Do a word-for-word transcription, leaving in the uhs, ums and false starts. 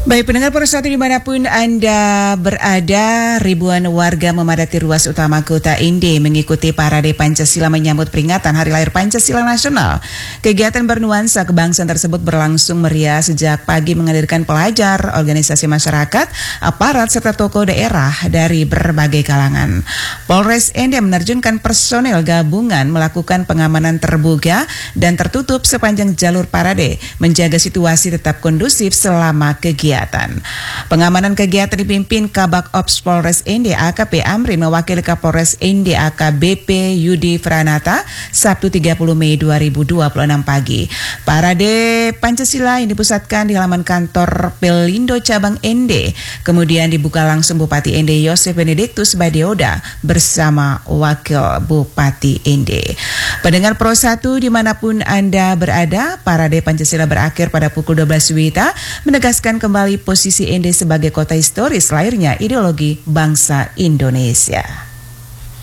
Baik pendengar Pro satu dimanapun Anda berada, ribuan warga memadati ruas utama kota Inde mengikuti parade Pancasila menyambut peringatan Hari Lahir Pancasila Nasional. Kegiatan bernuansa kebangsaan tersebut berlangsung meriah sejak pagi menghadirkan pelajar, organisasi masyarakat, aparat serta tokoh daerah dari berbagai kalangan. Polres Inde menerjunkan personel gabungan melakukan pengamanan terbuka dan tertutup sepanjang jalur parade, menjaga situasi tetap kondusif selama kegiatan. Pengamanan kegiatan dipimpin Kabak Ops Polres Inde A K P Amrin mewakili Kapolres Inde A K B P Yudi Franata Sabtu tiga puluh Mei dua ribu dua puluh enam pagi. Parade Pancasila yang dipusatkan di halaman kantor Pelindo Cabang Inde kemudian dibuka langsung Bupati Inde Yosef Benedictus Badioda bersama Wakil Bupati Inde. Pendengar Pro satu dimanapun Anda berada, parade Pancasila berakhir pada pukul dua belas Wita menegaskan kembali posisi Inde sebagai kota historis lahirnya ideologi bangsa Indonesia.